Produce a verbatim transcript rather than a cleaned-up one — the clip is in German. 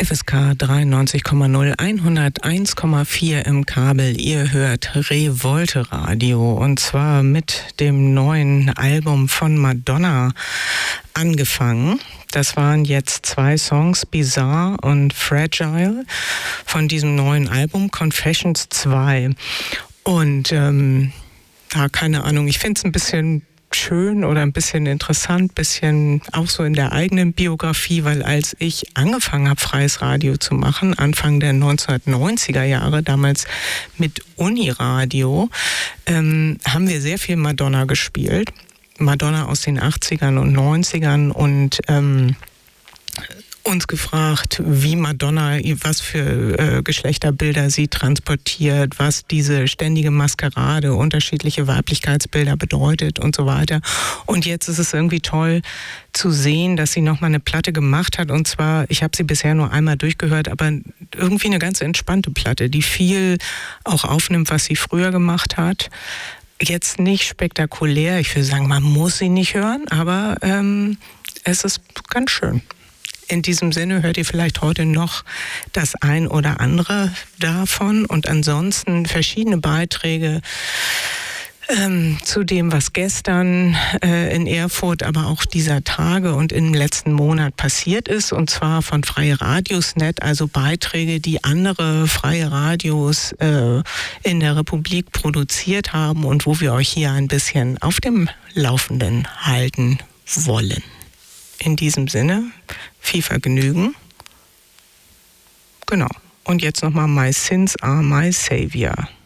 F S K dreiundneunzig Komma null, hunderteins Komma vier im Kabel. Ihr hört Revolte Radio und zwar mit dem neuen Album von Madonna angefangen. Das waren jetzt zwei Songs, Bizarre und Fragile, von diesem neuen Album Confessions zwei. Und ähm, ja, keine Ahnung, ich finde es ein bisschen schön oder ein bisschen interessant, bisschen auch so in der eigenen Biografie, weil als ich angefangen habe, freies Radio zu machen, Anfang der neunzehnhundertneunziger Jahre, damals mit Uniradio, ähm, haben wir sehr viel Madonna gespielt. Madonna aus den achtzigern und neunzigern und ähm, uns gefragt, wie Madonna, was für äh, Geschlechterbilder sie transportiert, was diese ständige Maskerade, unterschiedliche Weiblichkeitsbilder bedeutet und so weiter. Und jetzt ist es irgendwie toll zu sehen, dass sie nochmal eine Platte gemacht hat. Und zwar, ich habe sie bisher nur einmal durchgehört, aber irgendwie eine ganz entspannte Platte, die viel auch aufnimmt, was sie früher gemacht hat. Jetzt nicht spektakulär, ich würde sagen, man muss sie nicht hören, aber ähm, es ist ganz schön. In diesem Sinne hört ihr vielleicht heute noch das ein oder andere davon und ansonsten verschiedene Beiträge ähm, zu dem, was gestern äh, in Erfurt, aber auch dieser Tage und im letzten Monat passiert ist, und zwar von Freie Radios Punkt net, also Beiträge, die andere freie Radios äh, in der Republik produziert haben und wo wir euch hier ein bisschen auf dem Laufenden halten wollen. In diesem Sinne, viel Vergnügen. Genau. Und jetzt nochmal My Sins Are My Savior.